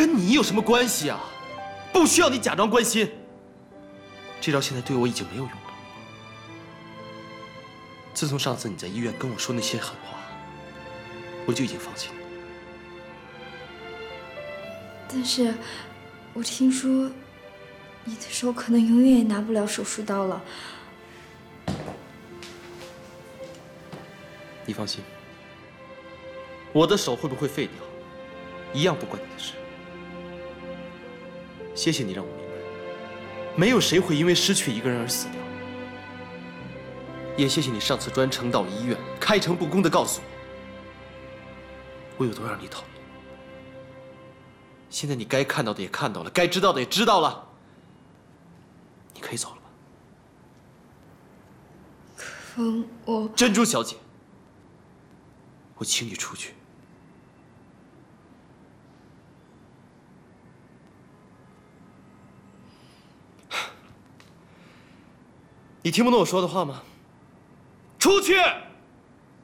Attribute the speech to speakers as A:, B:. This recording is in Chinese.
A: 跟你有什么关系啊？不需要你假装关心。这招现在对我已经没有用了。自从上次你在医院跟我说那些狠话，我就已经放弃了。
B: 但是，我听说你的手可能永远也拿不了手术刀了。
A: 你放心，我的手会不会废掉，一样不关你的事。谢谢你让我明白，没有谁会因为失去一个人而死掉。也谢谢你上次专程到了医院，开诚布公地告诉我，我有多让你讨厌。现在你该看到的也看到了，该知道的也知道了，你可以走了吧？
B: 可风，我……
A: 珍珠小姐，我请你出去。你听不懂我说的话吗？出去！